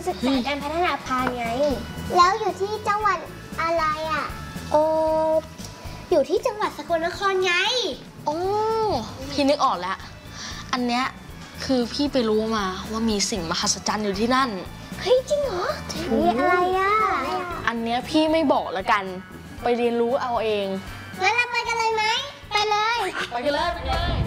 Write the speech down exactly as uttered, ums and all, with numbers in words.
ศึกษาการพัฒนาพาไงแล้วอยู่ที่จังหวัดอะไรอ่ะเอออยู่ที่จังหวัดสกลนครไงโอ้พี่นึกออกแล้วอันเนี้ยคือพี่ไปรู้มาว่ามีสิ่งมหัศจรรย์อยู่ที่นั่นเฮ้ยจริงเหรอมีอะไรอ่ะอันเนี้ยพี่ไม่บอกแล้วกันไปเรียนรู้เอาเองงั้นเราไปกันเลยไหมไปเลยไปกันเลยไปเลย